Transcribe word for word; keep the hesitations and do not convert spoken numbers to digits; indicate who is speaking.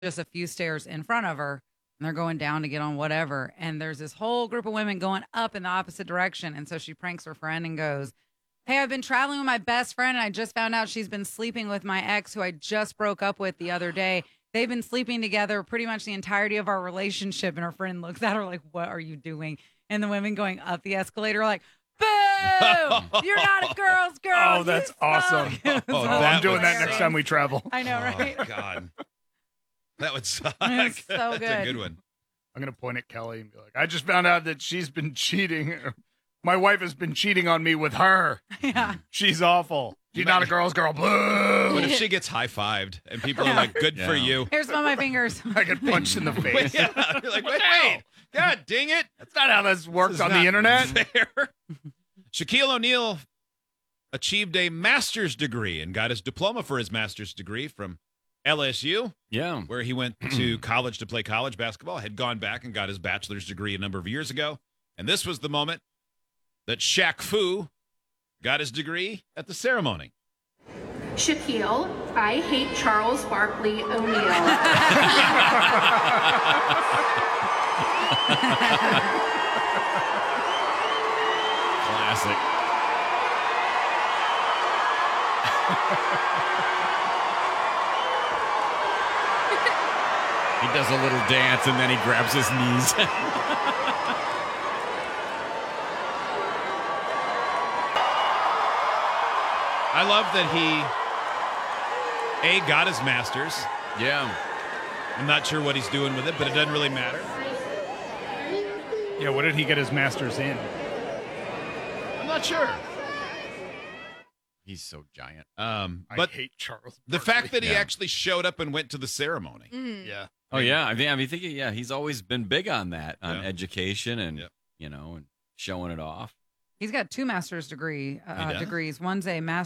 Speaker 1: just a few stairs in front of her, and they're going down to get on whatever. And there's this whole group of women going up in the opposite direction. And so she pranks her friend and goes, "Hey, I've been traveling with my best friend, and I just found out she's been sleeping with my ex, who I just broke up with the other day. They've been sleeping together pretty much the entirety of our relationship." And her friend looks at her like, "What are you doing?" And the women going up the escalator are like, "Boo! You're not a girl's girl."
Speaker 2: Oh, that's awesome.
Speaker 1: Oh,
Speaker 2: oh, I'm doing that next time we travel.
Speaker 1: I know, right?
Speaker 3: Oh, God. That would suck.
Speaker 1: It's so
Speaker 3: That's
Speaker 1: good.
Speaker 3: a good one.
Speaker 2: I'm going to point at Kelly and be like, I just found out that she's been cheating. My wife has been cheating on me with her.
Speaker 1: Yeah.
Speaker 2: She's awful. She's not a girl's girl. Boo!
Speaker 3: What if she gets high-fived and people are like, good for
Speaker 4: Yeah.
Speaker 3: you?
Speaker 1: Here's one of my fingers.
Speaker 2: I get punched in the face.
Speaker 3: Yeah. You're like, wait, wait. God dang it.
Speaker 2: That's not how this works
Speaker 3: This is
Speaker 2: on
Speaker 3: not
Speaker 2: the internet.
Speaker 3: fair. Shaquille O'Neal achieved a master's degree and got his diploma for his master's degree from L S U,
Speaker 4: Yeah.
Speaker 3: where he went to college to play college basketball, had gone back and got his bachelor's degree a number of years ago. And this was the moment that Shaq Fu got his degree at the ceremony.
Speaker 5: Shaquille, I hate Charles Barkley O'Neal.
Speaker 4: Classic. He does a little dance and then he grabs his knees.
Speaker 3: I love that he, A, got his master's.
Speaker 4: Yeah.
Speaker 3: I'm not sure what he's doing with it, but it doesn't really matter.
Speaker 2: Yeah, what did he get his master's in?
Speaker 3: I'm not sure.
Speaker 4: He's so giant.
Speaker 3: Um,
Speaker 2: I
Speaker 3: but
Speaker 2: hate Charles.
Speaker 3: the
Speaker 2: Barkley.
Speaker 3: fact that he
Speaker 4: Yeah.
Speaker 3: actually showed up and went to the ceremony.
Speaker 1: Mhm.
Speaker 2: Yeah.
Speaker 4: Oh yeah, I mean, I mean, thinking, yeah, he's always been big on that, on
Speaker 3: Yeah.
Speaker 4: education and
Speaker 3: Yep.
Speaker 4: you know, and showing it off.
Speaker 1: He's got two master's degree
Speaker 3: He
Speaker 1: uh,
Speaker 3: does?
Speaker 1: degrees. One's a master